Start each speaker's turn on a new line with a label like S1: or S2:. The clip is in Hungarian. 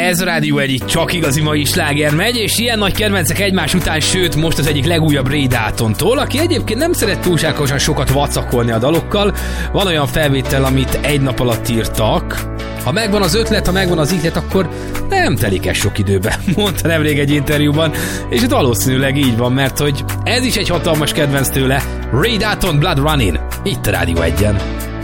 S1: Ez a Rádió egyik csak igazi mai sláger megy, és ilyen nagy kedvencek egymás után, sőt most az egyik legújabb Ray Daltontól, aki egyébként nem szeret túlságosan sokat vacakolni a dalokkal. Van olyan felvétel, amit egy nap alatt írtak. Ha megvan az ötlet, ha megvan az ihlet, akkor nem telik ez sok időbe, mondta nemrég egy interjúban, és ez valószínűleg így van, mert hogy ez is egy hatalmas kedvenc tőle, Ray Dalton, Blood Running, itt a Rádió 1-en.